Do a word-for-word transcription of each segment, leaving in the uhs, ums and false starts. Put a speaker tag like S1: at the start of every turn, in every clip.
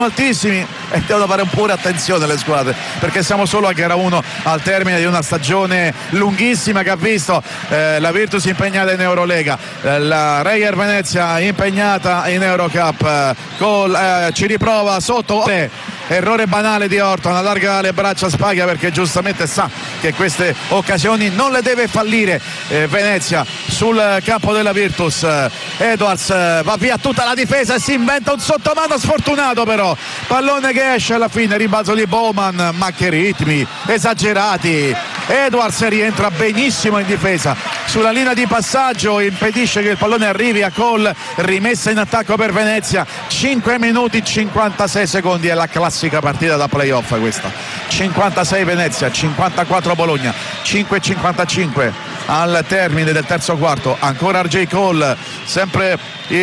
S1: altissimi e devono fare pure attenzione le squadre, perché siamo solo a gara uno al termine di una stagione lunghissima che ha visto eh, la Virtus impegnata in Eurolega, eh, la Reyer Venezia impegnata in Eurocup, eh, col, eh, ci riprova sotto, eh, errore banale di Orton, allarga le braccia a Spaglia perché giustamente sa che queste occasioni non le deve fallire. eh, Venezia sul campo della Virtus, eh, Edwards eh, va via tutta la difesa e si inventa un sottomano sfortunato, però pallone che esce alla fine, rimbalzo di Bowman, ma che ritmi esagerati. Edwards rientra benissimo in difesa sulla linea di passaggio, impedisce che il pallone arrivi a Cole, rimessa in attacco per Venezia. Cinque minuti cinquantasei secondi, è la classica partita da playoff questa. Cinquantasei Venezia, cinquantaquattro Bologna, cinque e cinquantacinque al termine del terzo quarto. Ancora R J Cole, sempre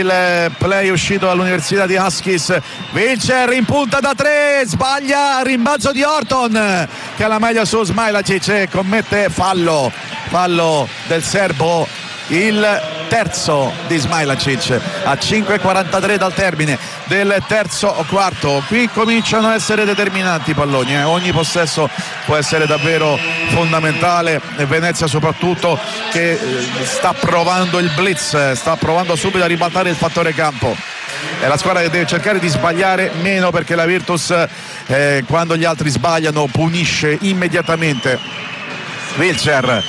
S1: il play uscito dall'Università di Huskies. Wilcher in punta da tre, sbaglia, rimbalzo di Orton che ha la maglia su Smailagic e commette fallo, fallo del serbo, il terzo di Smailagic a cinque e quarantatré dal termine del terzo quarto. Qui cominciano a essere determinanti i palloni, eh. ogni possesso può essere davvero fondamentale, e Venezia soprattutto che eh, sta provando il blitz, sta provando subito a ribaltare il fattore campo. È la squadra che deve cercare di sbagliare meno, perché la Virtus eh, quando gli altri sbagliano punisce immediatamente. Wilcher,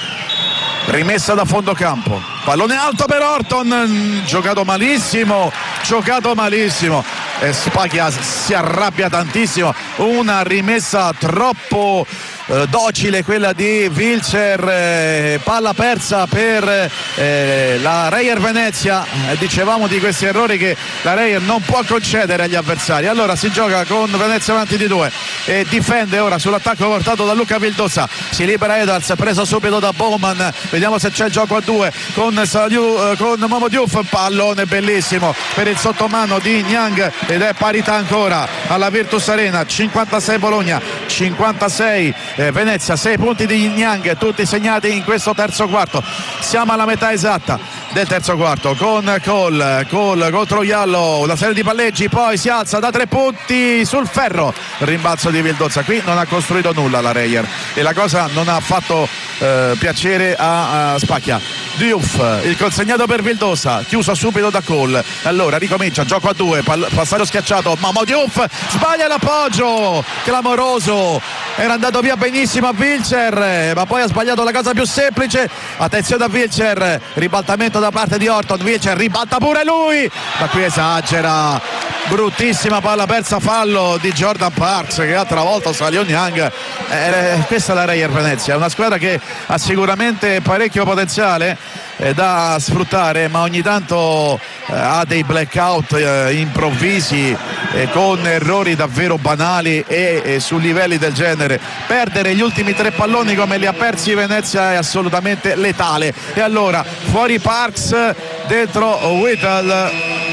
S1: rimessa da fondo campo, pallone alto per Orton, giocato malissimo, giocato malissimo e Spaglia si arrabbia tantissimo, una rimessa troppo eh, docile quella di Wilcher, eh, palla persa per eh, la Reyer Venezia. Eh, dicevamo di questi errori che la Reyer non può concedere agli avversari. Allora si gioca con Venezia avanti di due e difende ora sull'attacco portato da Luca Vildosa, si libera Edwards, preso subito da Bowman, vediamo se c'è il gioco a due con Saliu, eh, con Momo Diouf, pallone bellissimo per il sottomano di Niang ed è parità ancora alla Virtus Arena. Cinquantasei Bologna, cinquantasei eh, Venezia, sei punti di Niang, tutti segnati in questo terzo quarto. Siamo alla metà esatta del terzo quarto con Cole, Cole contro Iallo, una serie di palleggi, poi si alza da tre punti sul ferro, rimbalzo di Vildosa. Qui non ha costruito nulla la Reyer e la cosa non ha fatto eh, piacere a, a Spacchia. Diouf, il consegnato per Vildosa, chiuso subito da Cole. Allora ricomincia, gioco a due, pal- passaggio schiacciato, Momo Diouf sbaglia l'appoggio, clamoroso, era andato via benissimo a Wilcher, ma poi ha sbagliato la cosa più semplice. Attenzione a Wilcher, ribaltamento da parte di Orton, Wilcher ribalta pure lui, ma qui esagera, bruttissima palla persa, fallo di Jordan Parks che altra volta Saliu Niang. Eh, questa è la Reyer Venezia, una squadra che ha sicuramente parecchio potenziale eh, da sfruttare, ma ogni tanto eh, ha dei blackout eh, improvvisi eh, con errori davvero banali e, e su livelli del genere. Perdere gli ultimi tre palloni come li ha persi Venezia è assolutamente letale. E allora fuori Parks, dentro Whittle,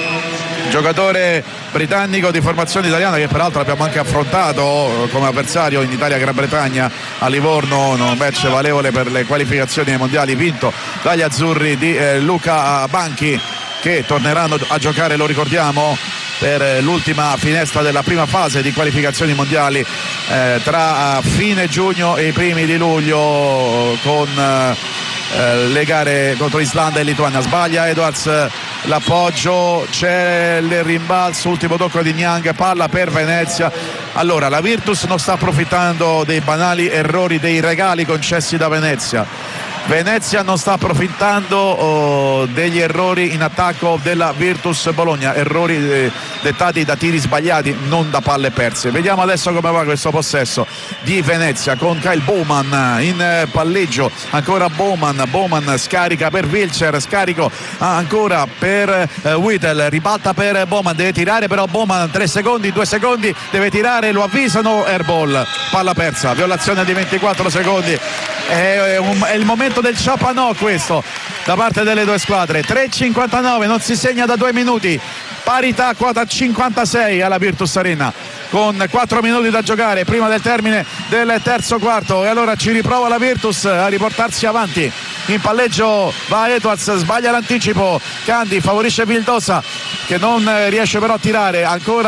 S1: giocatore britannico di formazione italiana che peraltro abbiamo anche affrontato come avversario in Italia-Gran Bretagna a Livorno, un match valevole per le qualificazioni ai mondiali vinto dagli azzurri di eh, Luca Banchi, che torneranno a giocare, lo ricordiamo, per l'ultima finestra della prima fase di qualificazioni mondiali eh, tra fine giugno e i primi di luglio, con eh, le gare contro Islanda e Lituania. Sbaglia Edwards l'appoggio, c'è il rimbalzo, ultimo tocco di Niang, palla per Venezia. Allora la Virtus non sta approfittando dei banali errori, dei regali concessi da Venezia. Venezia non sta approfittando oh, degli errori in attacco della Virtus Bologna, errori eh, dettati da tiri sbagliati, non da palle perse. Vediamo adesso come va questo possesso di Venezia con Kyle Bowman in eh, palleggio, ancora Bowman, Bowman scarica per Wilcher, scarico ancora per eh, Whittle, ribalta per Bowman, deve tirare però Bowman, tre secondi, due secondi, deve tirare, lo avvisano, airball, palla persa, violazione di ventiquattro secondi. È, un, è il momento del ciapanò questo da parte delle due squadre. Tre e cinquantanove, non si segna da due minuti, parità quota cinquantasei alla Virtus Arena con quattro minuti da giocare prima del termine del terzo quarto. E allora ci riprova la Virtus a riportarsi avanti. In palleggio va Edwards, sbaglia l'anticipo, Candy favorisce Vildosa che non riesce però a tirare, ancora